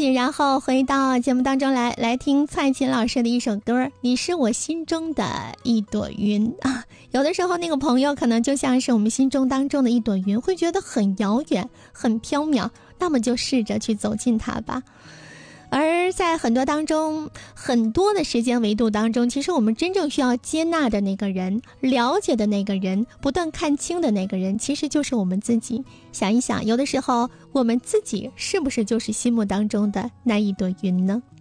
息，然后回到节目当中来听蔡琴老师的一首歌，你是我心中的一朵云啊。有的时候那个朋友可能就像是我们心中当中的一朵云，会觉得很遥远很缥缈，那么就试着去走近它吧。而在很多的时间维度当中，其实我们真正需要接纳的那个人，了解的那个人，不断看清的那个人，其实就是我们自己。想一想，有的时候我们自己是不是就是心目当中的那一朵云呢？